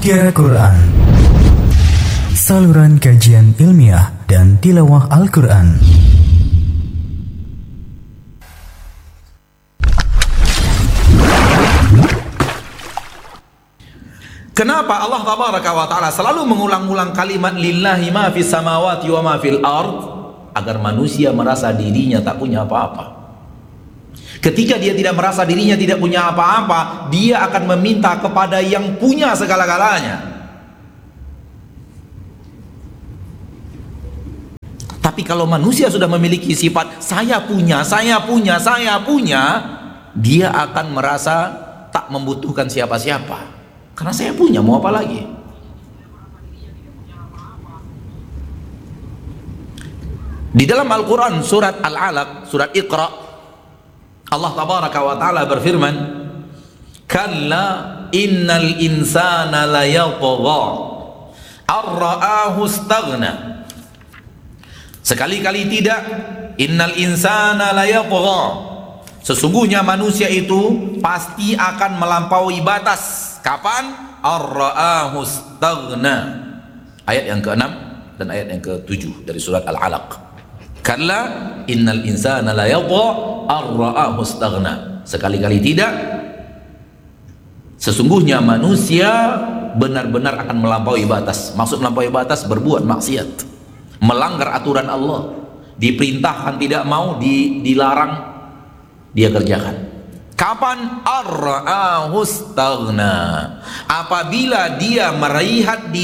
Mutiara Quran, saluran kajian ilmiah dan tilawah Al-Quran. Kenapa Allah tabaraka wa ta'ala selalu mengulang-ulang kalimat lillahi ma fis samawati wa ma fil ard? Agar manusia merasa dirinya tak punya apa-apa. Ketika dia tidak merasa dirinya tidak punya apa-apa, dia akan meminta kepada yang punya segala-galanya. Tapi kalau manusia sudah memiliki sifat saya punya, dia akan merasa tak membutuhkan siapa-siapa. Karena saya punya, mau apa lagi? Di dalam Al-Quran surat Al-Alaq, surat Iqra, Allah tabaraka wa ta'ala berfirman, kalla innal insana layatgha ar-ra'ahu istaghna. Sekali-kali tidak, innal insana layatgha, sesungguhnya manusia itu pasti akan melampaui batas. Kapan? Ar-ra'ahu istaghna. Ayat yang ke-6 dan ayat yang ke-7 dari surat Al-Alaq. Kalla innal insana la yadha ar-ra'ahu istaghna. Sekali-kali tidak, sesungguhnya manusia benar-benar akan melampaui batas. Maksud melampaui batas, berbuat maksiat, melanggar aturan Allah, diperintahkan tidak mau, dilarang dia kerjakan. Kapan? Ar-ra'ahu istaghna. Apabila dia melihat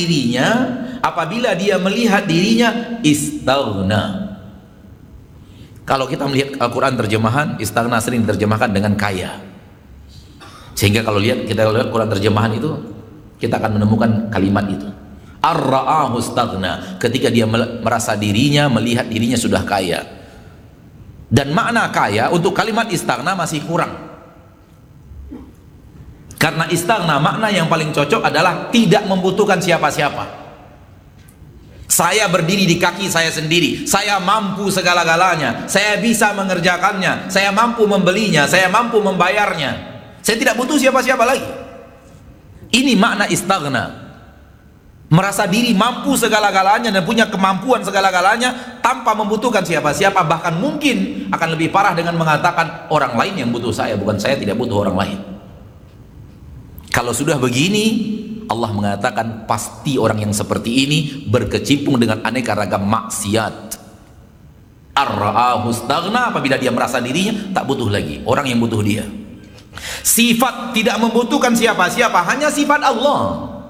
dirinya, istaghna. Kalau kita melihat Al-Quran terjemahan, istaghna sering diterjemahkan dengan kaya. Sehingga kalau kita lihat Quran terjemahan itu, kita akan menemukan kalimat itu. Ar-ra'ahu istaghna. Ketika dia merasa dirinya, melihat dirinya sudah kaya. Dan makna kaya untuk kalimat istaghna masih kurang. Karena istaghna, makna yang paling cocok adalah tidak membutuhkan siapa-siapa. Saya berdiri di kaki saya sendiri, saya mampu segala-galanya, saya bisa mengerjakannya, saya mampu membelinya, saya mampu membayarnya, saya tidak butuh siapa-siapa lagi. Ini makna istaghna. Merasa diri mampu segala-galanya dan punya kemampuan segala-galanya tanpa membutuhkan siapa-siapa. Bahkan mungkin akan lebih parah dengan mengatakan orang lain yang butuh saya, bukan saya tidak butuh orang lain. Kalau sudah begini, Allah mengatakan pasti orang yang seperti ini berkecimpung dengan aneka ragam maksiat. Ar-ra'ahu istaghna, apabila dia merasa dirinya tak butuh lagi orang yang butuh dia. Sifat tidak membutuhkan siapa-siapa, hanya sifat Allah.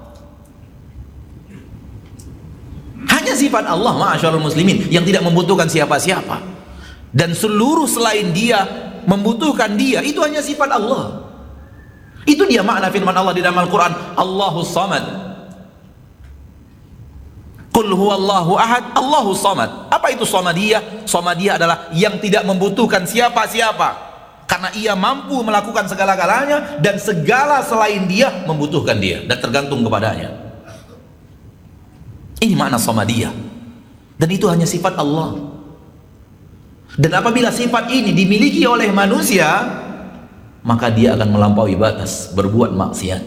Hanya sifat Allah, ma'asyarul muslimin, yang tidak membutuhkan siapa-siapa. Dan seluruh selain dia membutuhkan dia, itu hanya sifat Allah. Itu dia makna firman Allah di dalam Al-Quran, Allahus Samad. Qul huwallahu ahad, Allahus Samad. Apa itu Samadiyah? Samadiyah adalah yang tidak membutuhkan siapa-siapa, karena ia mampu melakukan segala-galanya dan segala selain dia membutuhkan dia dan tergantung kepadanya. Ini makna Samadiyah. Dan itu hanya sifat Allah. Dan apabila sifat ini dimiliki oleh manusia, maka dia akan melampaui batas, berbuat maksiat.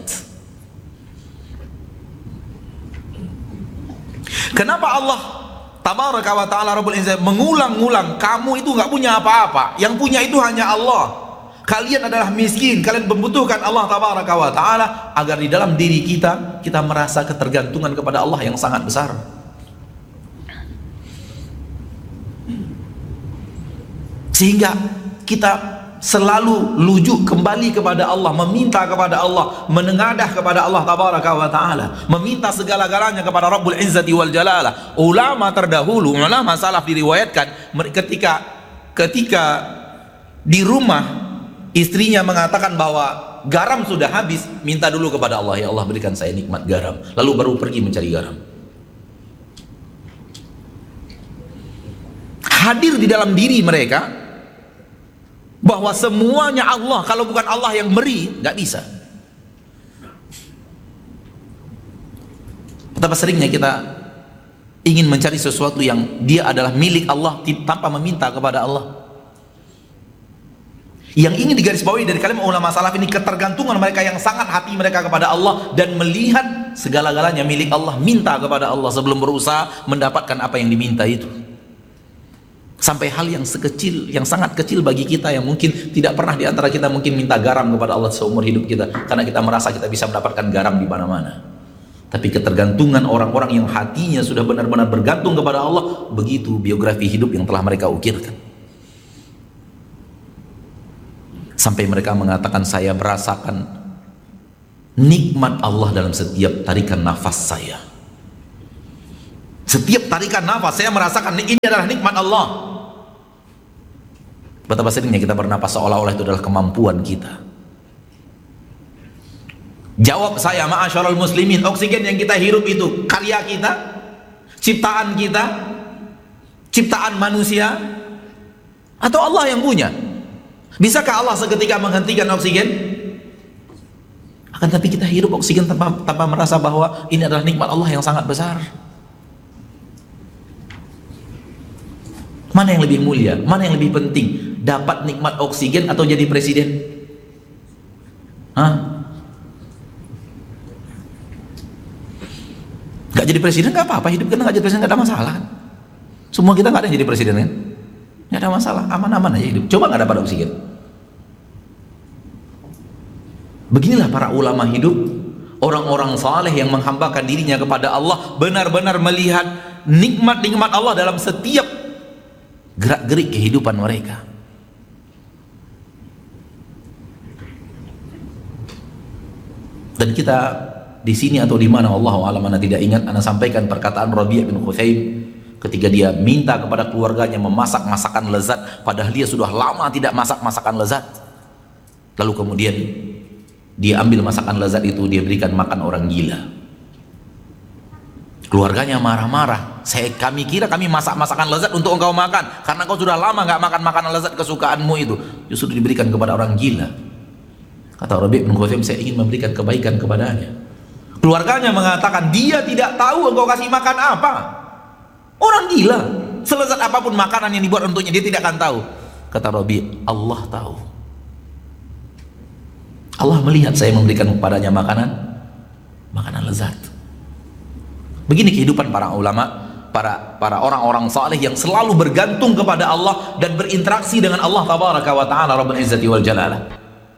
Kenapa Allah tabaraka wa ta'ala Rabbul Izzah mengulang-ulang, kamu itu nggak punya apa-apa, yang punya itu hanya Allah, kalian adalah miskin, kalian membutuhkan Allah tabaraka wa ta'ala, agar di dalam diri kita merasa ketergantungan kepada Allah yang sangat besar. Sehingga kita selalu lujuk kembali kepada Allah, meminta kepada Allah, menengadah kepada Allah tabaraka wa ta'ala, meminta segala-galanya kepada Rabbul Izzati wal Jalalah. Ulama terdahulu, ulama salaf diriwayatkan, ketika di rumah istrinya mengatakan bahwa garam sudah habis, minta dulu kepada Allah, ya Allah berikan saya nikmat garam, lalu baru pergi mencari garam. Hadir di dalam diri mereka bahwa semuanya Allah, kalau bukan Allah yang beri, nggak bisa. Betapa seringnya kita ingin mencari sesuatu yang dia adalah milik Allah tanpa meminta kepada Allah. Yang ingin digarisbawahi dari kalimat ulama salaf ini, ketergantungan mereka yang sangat hati mereka kepada Allah, dan melihat segala-galanya milik Allah, minta kepada Allah sebelum berusaha mendapatkan apa yang diminta itu. Sampai hal yang sekecil, yang sangat kecil bagi kita, yang mungkin tidak pernah di antara kita mungkin minta garam kepada Allah seumur hidup kita, karena kita merasa kita bisa mendapatkan garam di mana-mana. Tapi ketergantungan orang-orang yang hatinya sudah benar-benar bergantung kepada Allah, begitu biografi hidup yang telah mereka ukirkan. Sampai mereka mengatakan, saya merasakan nikmat Allah dalam setiap tarikan nafas saya. Setiap tarikan nafas saya merasakan ini adalah nikmat Allah. Betapa seringnya kita bernapas seolah-olah itu adalah kemampuan kita. Jawab saya, ma'asyiral muslimin, oksigen yang kita hirup itu karya kita, ciptaan kita, ciptaan manusia, atau Allah yang punya? Bisakah Allah seketika menghentikan oksigen? Akan tapi kita hirup oksigen tanpa merasa bahwa ini adalah nikmat Allah yang sangat besar. Mana yang lebih mulia? Mana yang lebih penting? Dapat nikmat oksigen atau jadi presiden? Gak jadi presiden gak apa-apa, hidup kita gak jadi presiden gak ada masalah kan? Semua kita gak ada yang jadi presiden kan? Gak ada masalah, aman-aman aja hidup. Coba gak dapat oksigen. Beginilah para ulama hidup, orang-orang saleh yang menghambakan dirinya kepada Allah, benar-benar melihat nikmat-nikmat Allah dalam setiap gerak-gerik kehidupan mereka. Dan kita di sini atau di mana, Allahu a'lam, ana tidak ingat, ana sampaikan perkataan Rabi' bin Khusaim ketika dia minta kepada keluarganya memasak masakan lezat, padahal dia sudah lama tidak masak masakan lezat. Lalu kemudian dia ambil masakan lezat itu, dia berikan makan orang gila. Keluarganya marah-marah. Kami kira kami masak masakan lezat untuk engkau makan, karena kau sudah lama nggak makan makanan lezat kesukaanmu itu, justru diberikan kepada orang gila. Kata Rabi' bin Khusaim, saya ingin memberikan kebaikan kepadanya. Keluarganya mengatakan, dia tidak tahu engkau kasih makan apa. Orang gila, selezat apapun makanan yang dibuat untuknya, dia tidak akan tahu. Kata Rabi', Allah tahu. Allah melihat saya memberikan kepadanya makanan lezat. Begini kehidupan para ulama, para orang-orang saleh yang selalu bergantung kepada Allah dan berinteraksi dengan Allah tabaraka wa ta'ala Rabbul Izzati wal Jalalah.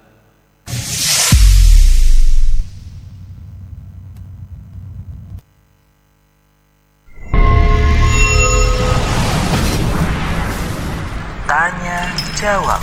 Tanya jawab.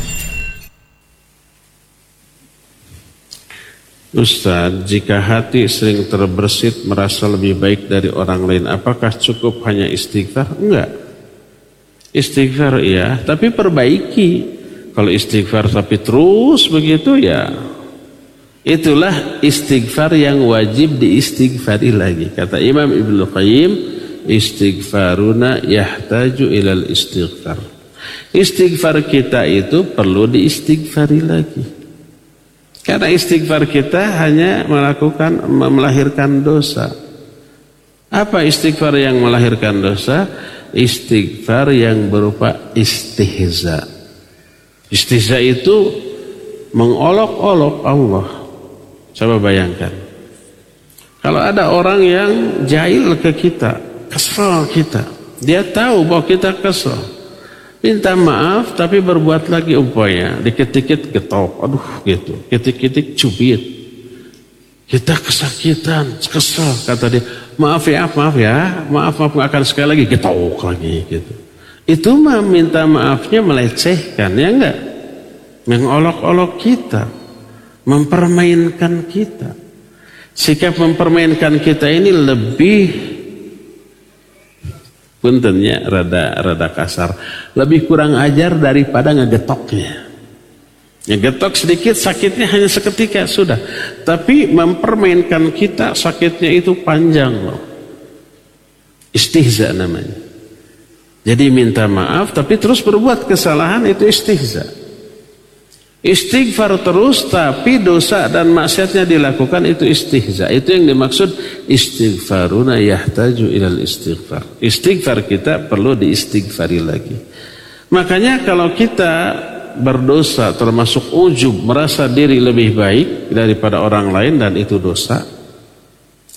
Ustaz, jika hati sering terbersit merasa lebih baik dari orang lain, apakah cukup hanya istighfar? Enggak. Istighfar ya, tapi perbaiki. Kalau istighfar tapi terus begitu ya, itulah istighfar yang wajib diistighfari lagi. Kata Imam Ibnu Qayyim, istighfaruna yahtaju ilal istighfar. Istighfar kita itu perlu diistighfari lagi. Karena istighfar kita hanya melahirkan dosa. Apa istighfar yang melahirkan dosa? Istighfar yang berupa istihza. Istihza itu mengolok-olok Allah. Coba bayangkan. Kalau ada orang yang jahil ke kita, kesel kita, dia tahu bahwa kita kesel, minta maaf tapi berbuat lagi umpamanya, dikit-dikit getok, aduh gitu, dikit-dikit cubit, kita kesakitan, kesel, kata dia, maaf ya, maaf akan sekali lagi getok lagi gitu. Itu mah minta maafnya melecehkan, ya enggak? Mengolok-olok kita, mempermainkan kita. Sikap mempermainkan kita ini lebih, puntennya rada kasar, lebih kurang ajar daripada ngegetoknya. Ngegetok sedikit sakitnya hanya seketika sudah, tapi mempermainkan kita sakitnya itu panjang loh. Istihza namanya. Jadi minta maaf tapi terus berbuat kesalahan, itu istihza. Istighfar terus tapi dosa dan maksiatnya dilakukan, itu istihza. Itu yang dimaksud istighfaruna yahtaju ilal istighfar. Istighfar kita perlu diistighfari lagi. Makanya kalau kita berdosa termasuk ujub, merasa diri lebih baik daripada orang lain, dan itu dosa,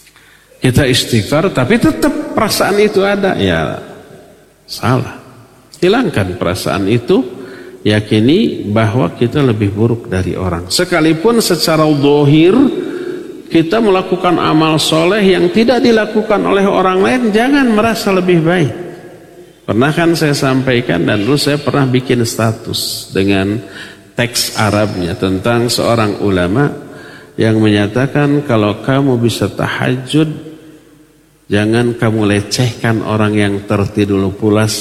Kita istighfar tapi tetap perasaan itu ada, ya salah. Hilangkan perasaan itu, yakini bahwa kita lebih buruk dari orang. Sekalipun secara zahir kita melakukan amal soleh yang tidak dilakukan oleh orang lain, jangan merasa lebih baik. Pernah kan saya sampaikan, dan dulu saya pernah bikin status dengan teks Arabnya tentang seorang ulama yang menyatakan kalau kamu bisa tahajud, jangan kamu lecehkan orang yang tertidur pulas